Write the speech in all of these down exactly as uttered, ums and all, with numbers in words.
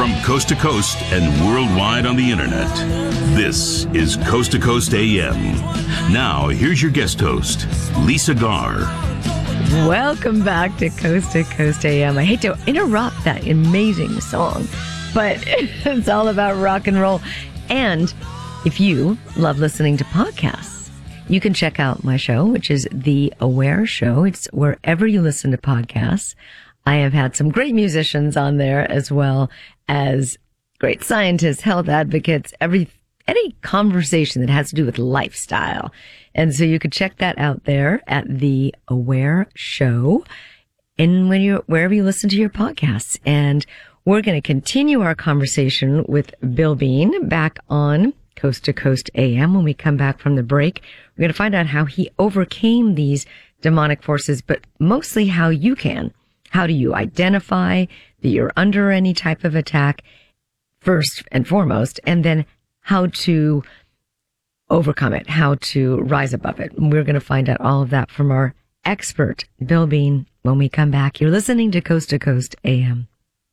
From coast to coast and worldwide on the internet, this is Coast to Coast A M. Now, here's your guest host, Lisa Garr. Welcome back to Coast to Coast A M. I hate to interrupt that amazing song, but it's all about rock and roll. And if you love listening to podcasts, you can check out my show, which is The Aware Show. It's wherever you listen to podcasts. I have had some great musicians on there, as well as great scientists, health advocates, every any conversation that has to do with lifestyle. And so you could check that out there at The Aware Show, and when you wherever you listen to your podcasts. And we're going to continue our conversation with Bill Bean back on Coast to Coast A M. When we come back from the break, we're going to find out how he overcame these demonic forces, but mostly how you can. How do you identify that you're under any type of attack, first and foremost, and then how to overcome it, how to rise above it. And we're going to find out all of that from our expert, Bill Bean, when we come back. You're listening to Coast to Coast A M.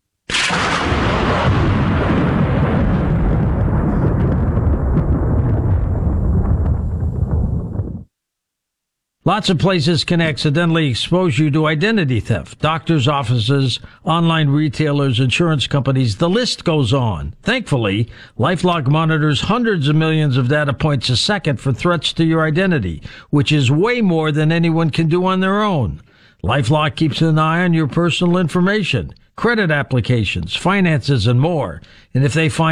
Lots of places can accidentally expose you to identity theft. Doctors' offices, online retailers, insurance companies, the list goes on. Thankfully, LifeLock monitors hundreds of millions of data points a second for threats to your identity, which is way more than anyone can do on their own. LifeLock keeps an eye on your personal information, credit applications, finances, and more. And if they find